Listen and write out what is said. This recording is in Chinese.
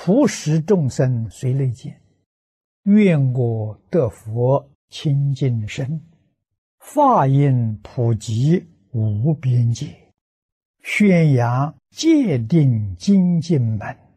普使众生随类见，愿我得佛清净身，法音普及无边界，宣扬戒定精进门。